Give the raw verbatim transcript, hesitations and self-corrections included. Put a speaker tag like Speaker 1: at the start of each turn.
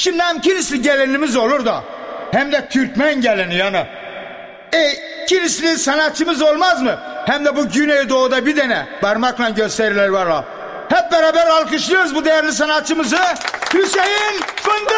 Speaker 1: Şimdi hem Kilisli gelinimiz olur da hem de Türkmen gelini yani. E Kilisli sanatçımız olmaz mı? Hem de bu Güneydoğu'da bir tane parmakla gösteriler var ha. Hep beraber alkışlıyoruz bu değerli sanatçımızı Hüseyin Fındık.